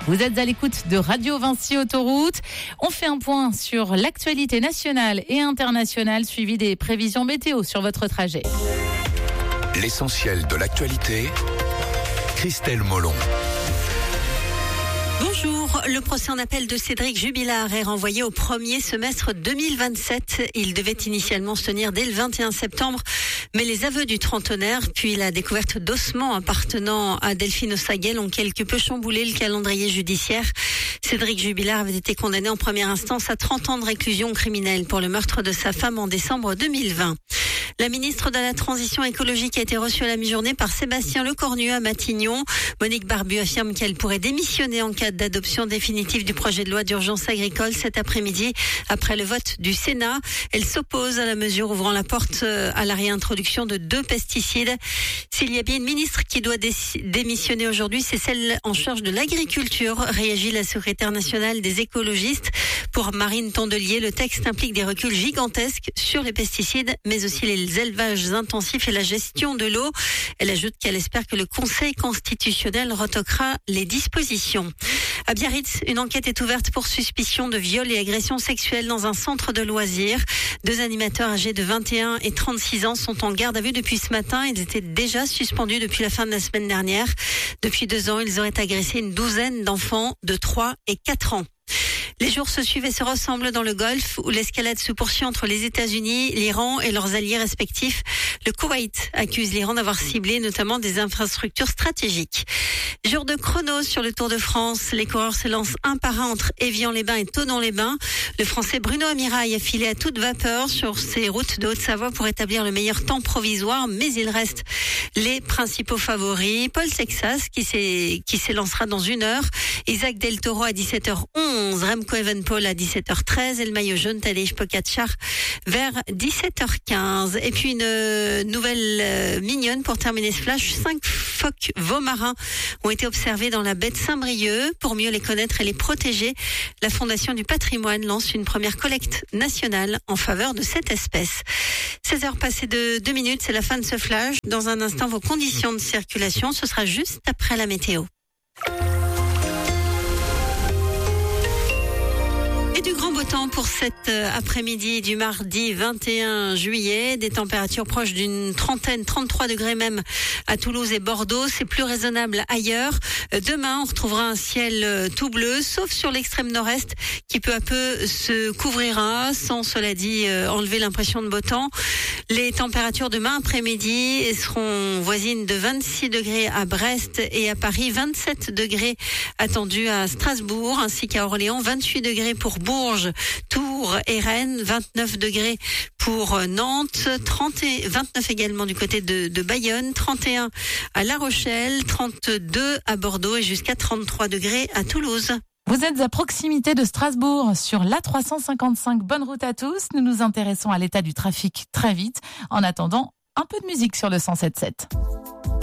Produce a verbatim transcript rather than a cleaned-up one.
Vous êtes à l'écoute de Radio Vinci Autoroute. On fait un point sur l'actualité nationale et internationale, suivi des prévisions météo sur votre trajet. L'essentiel de l'actualité, Christelle Molon. Bonjour, le procès en appel de Cédric Jubilard est renvoyé au premier semestre deux mille vingt-sept. Il devait initialement se tenir dès le vingt et un septembre, mais les aveux du trentenaire, puis la découverte d'ossements appartenant à Delphine Ossaguel ont quelque peu chamboulé le calendrier judiciaire. Cédric Jubilard avait été condamné en première instance à trente ans de réclusion criminelle pour le meurtre de sa femme en décembre deux mille vingt. La ministre de la Transition écologique a été reçue à la mi-journée par Sébastien Lecornu à Matignon. Monique Barbu affirme qu'elle pourrait démissionner en cas d'adoption définitive du projet de loi d'urgence agricole cet après-midi après le vote du Sénat. Elle s'oppose à la mesure ouvrant la porte à la réintroduction de deux pesticides. S'il y a bien une ministre qui doit dé- démissionner aujourd'hui, c'est celle en charge de l'agriculture, réagit la secrétaire nationale des écologistes. Pour Marine Tondelier, le texte implique des reculs gigantesques sur les pesticides, mais aussi les élevages intensifs et la gestion de l'eau. Elle ajoute qu'elle espère que le Conseil constitutionnel retoquera les dispositions. À Biarritz, une enquête est ouverte pour suspicion de viol et agression sexuelle dans un centre de loisirs. Deux animateurs âgés de vingt et un et trente-six ans sont en garde à vue depuis ce matin. Ils étaient déjà suspendus depuis la fin de la semaine dernière. Depuis deux ans, ils auraient agressé une douzaine d'enfants de trois et quatre ans. Les jours se suivent et se ressemblent dans le Golfe, où l'escalade se poursuit entre les États-Unis, l'Iran et leurs alliés respectifs. Le Koweït accuse l'Iran d'avoir ciblé notamment des infrastructures stratégiques. Jour de chrono sur le Tour de France. Les coureurs se lancent un par un entre Évian-les-Bains et Thonon-les-Bains. Le Français Bruno Amirail a filé à toute vapeur sur ses routes de Haute-Savoie pour établir le meilleur temps provisoire, mais il reste les principaux favoris. Paul Sexas qui, s'est, qui s'élancera dans une heure. Isaac Del Toro à dix-sept heures onze. Remco Evenepoel à dix-sept heures treize. Et le maillot jaune Tadej Pogačar vers dix-sept heures quinze. Et puis une nouvelle euh, mignonne pour terminer ce flash. Cinq phoques veaux marins ont été observés dans la baie de Saint-Brieuc. Pour mieux les connaître et les protéger, la Fondation du patrimoine lance une première collecte nationale en faveur de cette espèce. seize heures passées de deux minutes, c'est la fin de ce flash. Dans un instant, vos conditions de circulation, ce sera juste après la météo. Et du grand beau temps pour cet après-midi du mardi vingt et un juillet. Des températures proches d'une trentaine, trente-trois degrés même à Toulouse et Bordeaux. C'est plus raisonnable ailleurs. Demain, on retrouvera un ciel tout bleu, sauf sur l'extrême nord-est qui peu à peu se couvrira sans, cela dit, enlever l'impression de beau temps. Les températures demain après-midi seront voisines de vingt-six degrés à Brest et à Paris, vingt-sept degrés attendus à Strasbourg ainsi qu'à Orléans, vingt-huit degrés pour Bourges, Tours et Rennes, vingt-neuf degrés pour Nantes, trente et vingt-neuf également du côté de, de Bayonne, trente et un à La Rochelle, trente-deux à Bordeaux et jusqu'à trente-trois degrés à Toulouse. Vous êtes à proximité de Strasbourg sur l'A trois cent cinquante-cinq. Bonne route à tous. Nous nous intéressons à l'état du trafic très vite. En attendant, un peu de musique sur le cent sept sept.